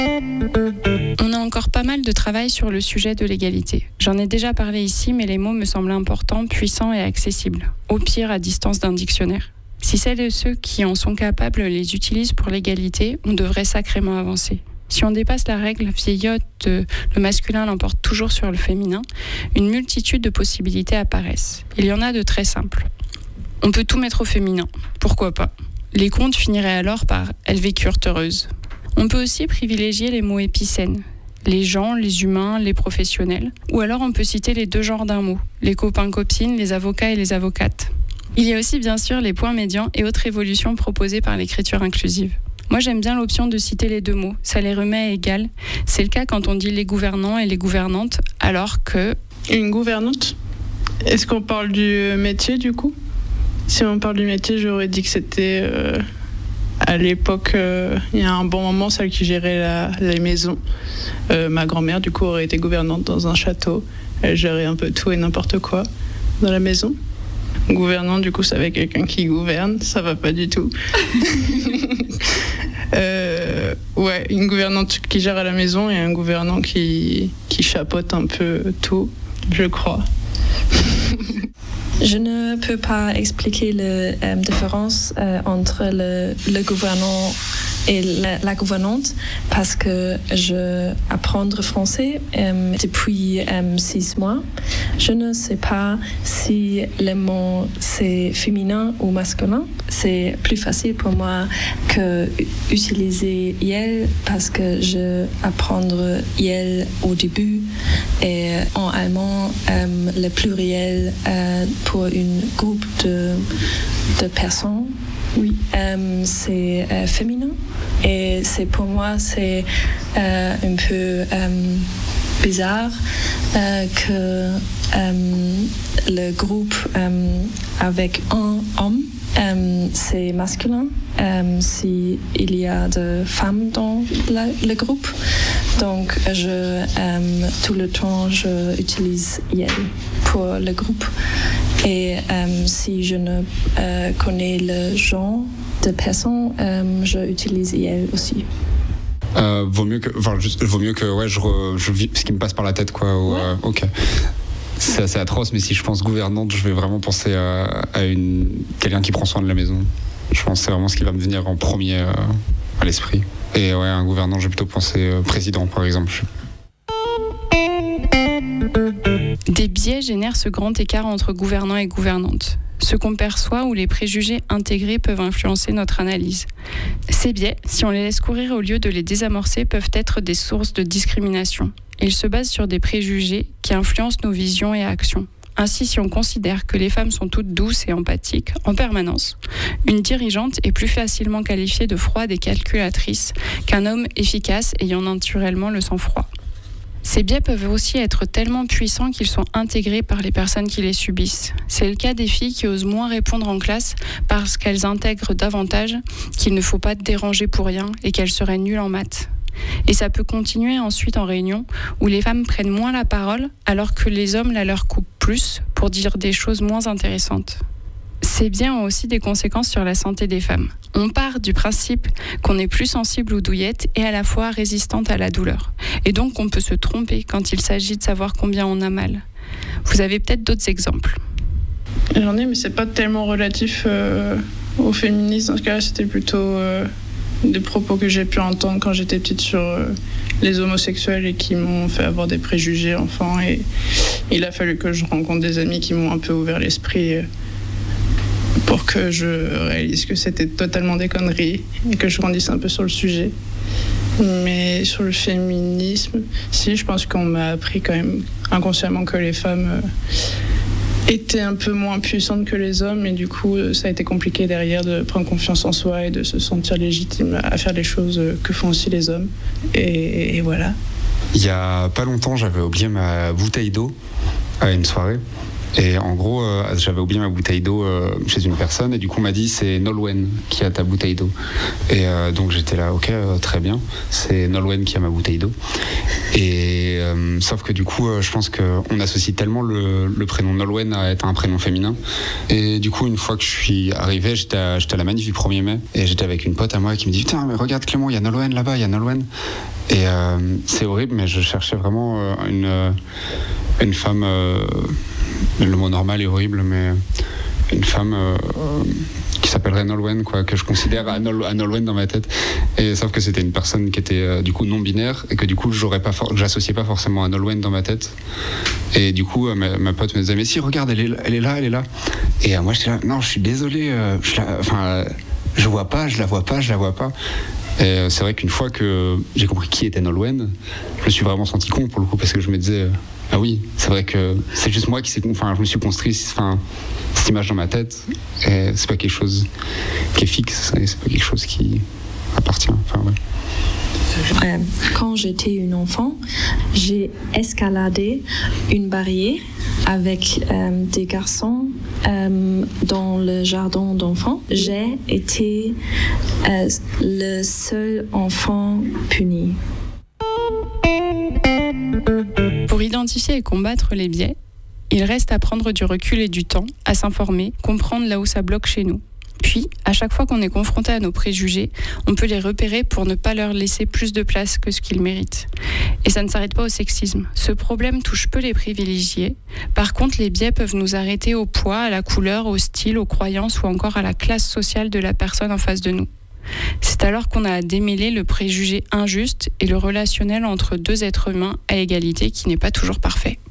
On a encore pas mal de travail sur le sujet de l'égalité. J'en ai déjà parlé ici, mais les mots me semblent importants, puissants et accessibles. Au pire, à distance d'un dictionnaire. Si celles et ceux qui en sont capables les utilisent pour l'égalité, on devrait sacrément avancer. Si on dépasse la règle vieillotte le masculin l'emporte toujours sur le féminin, une multitude de possibilités apparaissent. Il y en a de très simples. On peut tout mettre au féminin. Pourquoi pas ? Les contes finiraient alors par « elles vécurent heureuses ». On peut aussi privilégier les mots épicènes, les gens, les humains, les professionnels. Ou alors on peut citer les deux genres d'un mot, les copains-copines, les avocats et les avocates. Il y a aussi bien sûr les points médians et autres évolutions proposées par l'écriture inclusive. Moi j'aime bien l'option de citer les deux mots, ça les remet à égal. C'est le cas quand on dit les gouvernants et les gouvernantes, alors que... Une gouvernante ? Est-ce qu'on parle du métier du coup ? Si on parle du métier, j'aurais dit que c'était... À l'époque, il y a un bon moment, celle qui gérait les maisons. Ma grand-mère, du coup, aurait été gouvernante dans un château. Elle gérait un peu tout et n'importe quoi dans la maison. Gouvernant, du coup, ça va être quelqu'un qui gouverne. Ça va pas du tout. Ouais, une gouvernante qui gère à la maison et un gouvernant qui chapeaute un peu tout, je crois. Je ne peux pas expliquer la différence entre le gouvernant et la gouvernante parce que je apprends le français depuis 6 mois. Je ne sais pas si le mot c'est féminin ou masculin. C'est plus facile pour moi que utiliser yel parce que je apprends yel au début et en allemand le pluriel pour une groupe de personnes. Oui. C'est féminin et c'est pour moi c'est un peu bizarre que le groupe avec un homme c'est masculin si il y a de femmes dans le groupe, donc tout le temps je utilise yel pour le groupe. Et si je ne connais le genre de personne, je utilise yel aussi. Vaut mieux que ouais, je vis ce qui me passe par la tête, quoi. Ou, ouais. Ok. C'est assez atroce, mais si je pense gouvernante, je vais vraiment penser à quelqu'un qui prend soin de la maison. Je pense que c'est vraiment ce qui va me venir en premier à l'esprit. Et ouais, un gouvernant, je vais plutôt penser président, par exemple. Des biais génèrent ce grand écart entre gouvernants et gouvernantes. Ce qu'on perçoit ou les préjugés intégrés peuvent influencer notre analyse. Ces biais, si on les laisse courir au lieu de les désamorcer, peuvent être des sources de discrimination. Ils se basent sur des préjugés qui influencent nos visions et actions. Ainsi, si on considère que les femmes sont toutes douces et empathiques en permanence, une dirigeante est plus facilement qualifiée de froide et calculatrice qu'un homme efficace ayant naturellement le sang-froid. Ces biais peuvent aussi être tellement puissants qu'ils sont intégrés par les personnes qui les subissent. C'est le cas des filles qui osent moins répondre en classe parce qu'elles intègrent davantage qu'il ne faut pas déranger pour rien et qu'elles seraient nulles en maths. Et ça peut continuer ensuite en réunion où les femmes prennent moins la parole alors que les hommes la leur coupent plus pour dire des choses moins intéressantes. Ces biais ont aussi des conséquences sur la santé des femmes. On part du principe qu'on est plus sensible aux douillettes et à la fois résistante à la douleur. Et donc on peut se tromper quand il s'agit de savoir combien on a mal. Vous avez peut-être d'autres exemples. J'en ai, mais c'est pas tellement relatif au féminisme. Dans ce cas-là, c'était plutôt des propos que j'ai pu entendre quand j'étais petite sur les homosexuels et qui m'ont fait avoir des préjugés enfant. Et il a fallu que je rencontre des amis qui m'ont un peu ouvert l'esprit pour que je réalise que c'était totalement des conneries et que je grandisse un peu sur le sujet. Mais sur le féminisme, si, je pense qu'on m'a appris quand même inconsciemment que les femmes étaient un peu moins puissantes que les hommes et du coup ça a été compliqué derrière de prendre confiance en soi et de se sentir légitime à faire les choses que font aussi les hommes. Et voilà. Il y a pas longtemps, j'avais oublié ma bouteille d'eau à une soirée. Et en gros, j'avais oublié ma bouteille d'eau chez une personne et du coup on m'a dit c'est Nolwenn qui a ta bouteille d'eau. Et donc j'étais là, ok, très bien, c'est Nolwenn qui a ma bouteille d'eau. Et sauf que du coup, je pense qu'on associe tellement le prénom Nolwenn à être un prénom féminin. Et du coup, une fois que je suis arrivé, j'étais à la manif du 1er mai et j'étais avec une pote à moi qui me dit putain, mais regarde Clément, il y a Nolwenn là-bas, il y a Nolwenn. Et c'est horrible, mais je cherchais vraiment une femme, le mot normal est horrible, mais une femme qui s'appellerait Nolwenn, quoi, que je considère à Nolwenn dans ma tête. Et sauf que c'était une personne qui était du coup non binaire et que du coup j'associais pas forcément à Nolwenn dans ma tête. Et du coup ma pote me disait mais si regarde elle est là. Et moi j'étais là non je suis désolé, je vois pas, je la vois pas. Et c'est vrai qu'une fois que j'ai compris qui était Nolwenn, je me suis vraiment senti con pour le coup parce que je me disais ah oui, c'est vrai que c'est juste moi je me suis construit cette image dans ma tête et c'est pas quelque chose qui est fixe, c'est pas quelque chose qui appartient. Quand j'étais une enfant, j'ai escaladé une barrière avec des garçons dans le jardin d'enfants. J'ai été le seul enfant puni. Pour identifier et combattre les biais, il reste à prendre du recul et du temps, à s'informer, comprendre là où ça bloque chez nous. Puis, à chaque fois qu'on est confronté à nos préjugés, on peut les repérer pour ne pas leur laisser plus de place que ce qu'ils méritent. Et ça ne s'arrête pas au sexisme. Ce problème touche peu les privilégiés. Par contre, les biais peuvent nous arrêter au poids, à la couleur, au style, aux croyances ou encore à la classe sociale de la personne en face de nous. C'est alors qu'on a à démêler le préjugé injuste et le relationnel entre deux êtres humains à égalité qui n'est pas toujours parfait.